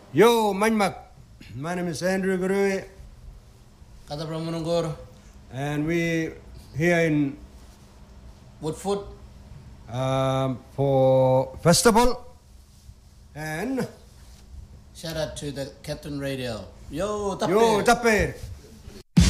Yo, Manmak. My name is Andrew Gurui. Kata Pramunungur. And we here in Woodfoot. For festival. And Shout out to the Captain Radio. Yo, Tapir. Yo, Tapir.